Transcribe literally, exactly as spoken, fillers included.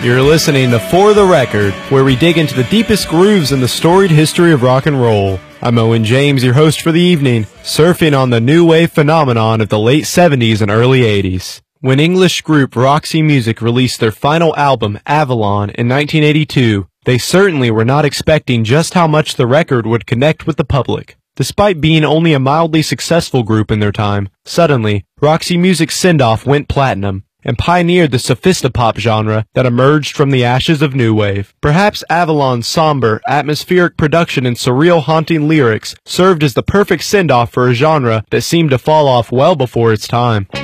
You're listening to For the Record, where we dig into the deepest grooves in the storied history of rock and roll. I'm Owen James, your host for the evening, surfing on the new wave phenomenon of the late seventies and early eighties. When English group Roxy Music released their final album, Avalon, in nineteen eighty-two, they certainly were not expecting just how much the record would connect with the public. Despite being only a mildly successful group in their time, suddenly, Roxy Music's send-off went platinum and pioneered the sophistopop genre that emerged from the ashes of new wave. Perhaps Avalon's somber, atmospheric production and surreal, haunting lyrics served as the perfect send-off for a genre that seemed to fall off well before its time.